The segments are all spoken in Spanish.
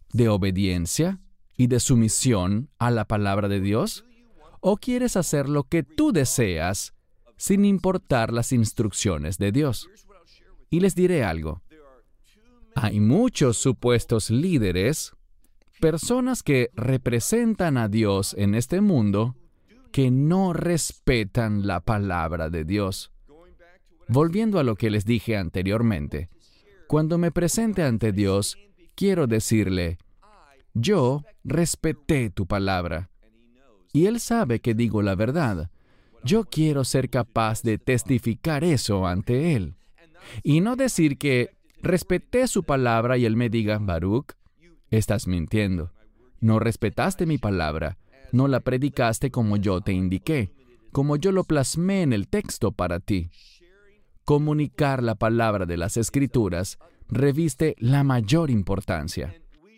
de obediencia y de sumisión a la palabra de Dios? ¿O quieres hacer lo que tú deseas sin importar las instrucciones de Dios? Y les diré algo. Hay muchos supuestos líderes, personas que representan a Dios en este mundo, que no respetan la palabra de Dios. Volviendo a lo que les dije anteriormente, cuando me presente ante Dios, quiero decirle, yo respeté tu palabra. Y Él sabe que digo la verdad. Yo quiero ser capaz de testificar eso ante Él. Y no decir que respeté su palabra y Él me diga, Baruch, estás mintiendo. No respetaste mi palabra. No la predicaste como yo te indiqué, como yo lo plasmé en el texto para ti. Comunicar la palabra de las Escrituras reviste la mayor importancia.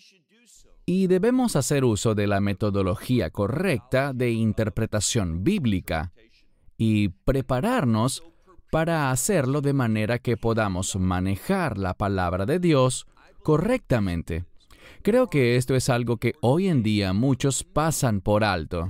Y debemos hacer uso de la metodología correcta de interpretación bíblica y prepararnos para hacerlo de manera que podamos manejar la palabra de Dios correctamente. Creo que esto es algo que hoy en día muchos pasan por alto.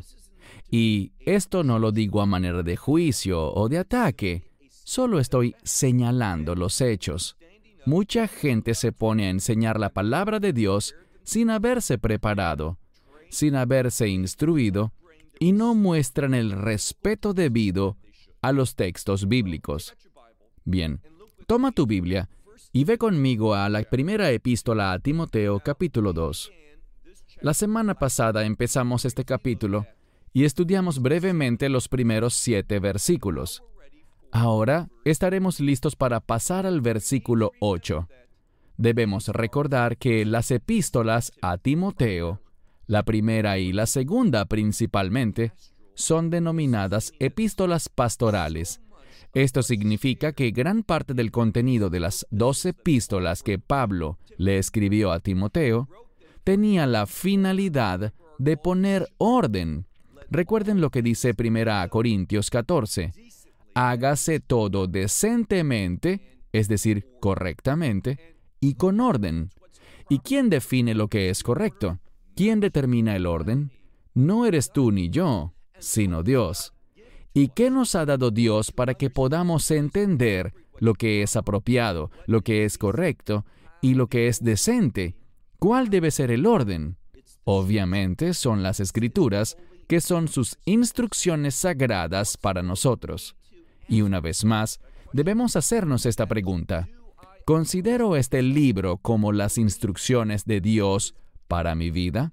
Y esto no lo digo a manera de juicio o de ataque, solo estoy señalando los hechos. Mucha gente se pone a enseñar la palabra de Dios sin haberse preparado, sin haberse instruido, y no muestran el respeto debido a los textos bíblicos. Bien, toma tu Biblia y ve conmigo a la primera epístola a Timoteo, capítulo 2. La semana pasada empezamos este capítulo y estudiamos brevemente los primeros 7 versículos. Ahora estaremos listos para pasar al versículo 8. Debemos recordar que las epístolas a Timoteo, la primera y la segunda principalmente, son denominadas epístolas pastorales. Esto significa que gran parte del contenido de las 2 epístolas que Pablo le escribió a Timoteo tenía la finalidad de poner orden. Recuerden lo que dice 1 Corintios 14. Hágase todo decentemente, es decir, correctamente, y con orden. ¿Y quién define lo que es correcto? ¿Quién determina el orden? No eres tú ni yo, sino Dios. ¿Y qué nos ha dado Dios para que podamos entender lo que es apropiado, lo que es correcto y lo que es decente? ¿Cuál debe ser el orden? Obviamente son las Escrituras, que son sus instrucciones sagradas para nosotros. Y una vez más, debemos hacernos esta pregunta. ¿Considero este libro como las instrucciones de Dios para mi vida?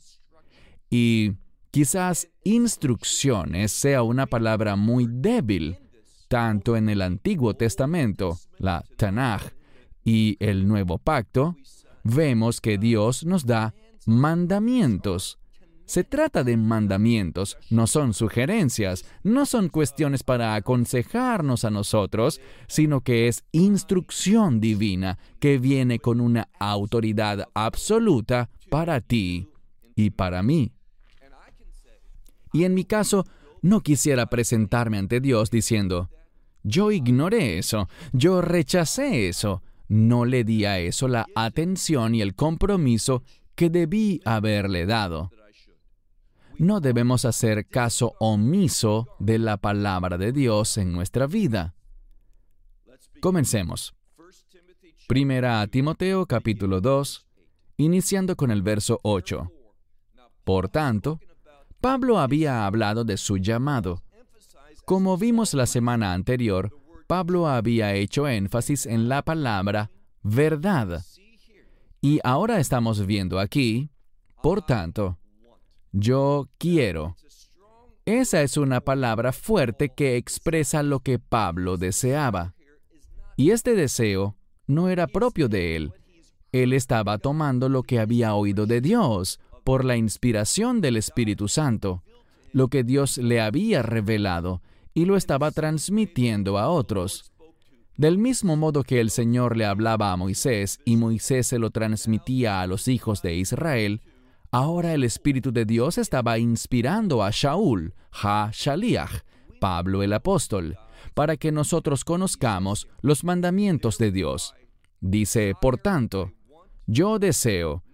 Y quizás instrucciones sea una palabra muy débil, tanto en el Antiguo Testamento, la Tanaj, y el Nuevo Pacto, vemos que Dios nos da mandamientos. Se trata de mandamientos, no son sugerencias, no son cuestiones para aconsejarnos a nosotros, sino que es instrucción divina que viene con una autoridad absoluta para ti y para mí. Y en mi caso, no quisiera presentarme ante Dios diciendo, yo ignoré eso, yo rechacé eso, no le di a eso la atención y el compromiso que debí haberle dado. No debemos hacer caso omiso de la palabra de Dios en nuestra vida. Comencemos. 1 Timoteo capítulo 2, iniciando con el verso 8. Por tanto, Pablo había hablado de su llamado. Como vimos la semana anterior, Pablo había hecho énfasis en la palabra verdad. Y ahora estamos viendo aquí, por tanto, yo quiero. Esa es una palabra fuerte que expresa lo que Pablo deseaba. Y este deseo no era propio de él. Él estaba tomando lo que había oído de Dios por la inspiración del Espíritu Santo, lo que Dios le había revelado, y lo estaba transmitiendo a otros. Del mismo modo que el Señor le hablaba a Moisés y Moisés se lo transmitía a los hijos de Israel, ahora el Espíritu de Dios estaba inspirando a Shaul, Ha-Shaliach, Pablo el apóstol, para que nosotros conozcamos los mandamientos de Dios. Dice, por tanto, yo deseo,